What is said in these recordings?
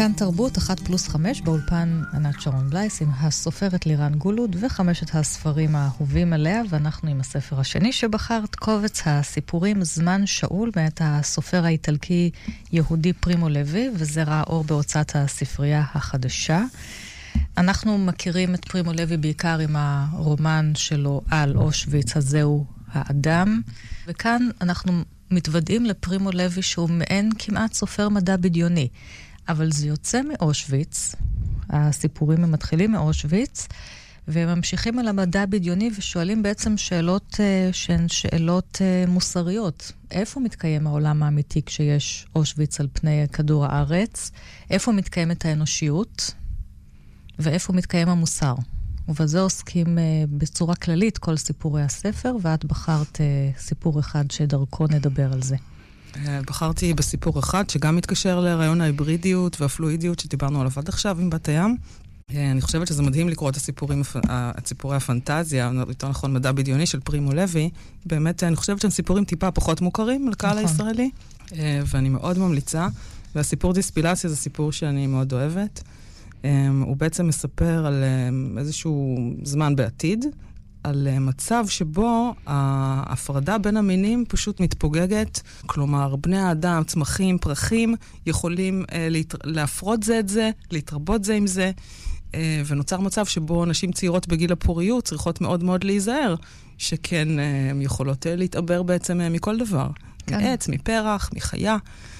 כאן תרבות 1+5 באולפן ענת שרון בלייס עם הסופרת לירן גולוד וחמשת הספרים האהובים עליה, ואנחנו עם הספר השני שבחרת, קובץ הסיפורים זמן שאול מאת הסופר האיטלקי יהודי פרימו לוי, וזה ראה אור בהוצאת הספרייה החדשה. אנחנו מכירים את פרימו לוי בעיקר עם הרומן שלו על אושוויץ, הזהו האדם, וכאן אנחנו מתוודעים לפרימו לוי שהוא מעין כמעט סופר מדע בדיוני. אבל זה יוצא מאושוויץ, הסיפורים הם מתחילים מאושוויץ, והם ממשיכים על המדע בדיוני ושואלים בעצם שאלות שהן שאלות מוסריות. איפה מתקיים העולם האמיתי כשיש אושוויץ על פני כדור הארץ? איפה מתקיימת האנושיות? ואיפה מתקיים המוסר? ובזה עוסקים בצורה כללית כל סיפורי הספר, ואת בחרת סיפור אחד שדרכו נדבר על זה. בחרתי בסיפור אחד שגם מתקשר לרעיון ההיברידיות והפלואידיות שדיברנו עליו עד עכשיו עם בת הים. אני חושבת שזה מדהים לקרוא את סיפורי הפנטזיה, יותר נכון מדע בדיוני של פרימו לוי. באמת אני חושבת שהם סיפורים טיפה פחות מוכרים לקהל הישראלי, ואני מאוד ממליצה. והסיפור דיספילציה זה סיפור שאני מאוד אוהבת. הוא בעצם מספר על איזשהו זמן בעתיד, על מצב שבו ההפרדה בין המינים פשוט מתפוגגת. כלומר, בני האדם, צמחים, פרחים, יכולים להפרות זה את זה, להתרבות זה עם זה, ונוצר מצב שבו נשים צעירות בגיל הפוריות צריכות מאוד מאוד להיזהר, שכן הן יכולות להתעבר בעצם מכל דבר. כן. מעץ, מפרח, מחיה.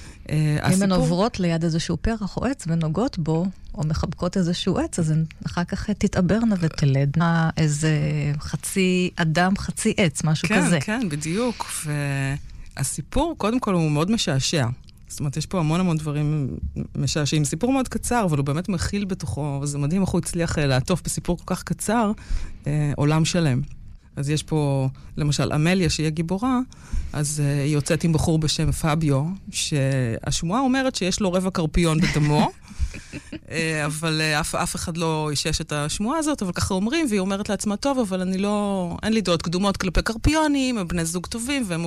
אם הן עוברות ליד איזשהו פרח או עץ ונוגעות בו, או מחבקות איזשהו עץ, אז הן אחר כך תתעברנה ותלדנה איזה חצי אדם, חצי עץ, משהו כזה. כן, כן, בדיוק. והסיפור, קודם כל, הוא מאוד משעשע. זאת אומרת, יש פה המון דברים משעשעים. סיפור מאוד קצר, אבל הוא באמת מכיל בתוכו, וזה מדהים איך הוא הצליח לעטוף בסיפור כל כך קצר, עולם שלם. אז יש פה, למשל, אמליה, שהיא גיבורה, אז היא יוצאת עם בחור בשם פאביו, שהשמועה אומרת שיש לו רבע קרפיון בדמו, אבל אף אחד לא אישש את השמועה הזאת, אבל ככה אומרים, והיא אומרת לעצמה, טוב, אבל אין לי דעות קדומות כלפי קרפיונים, הם בני זוג טובים, והם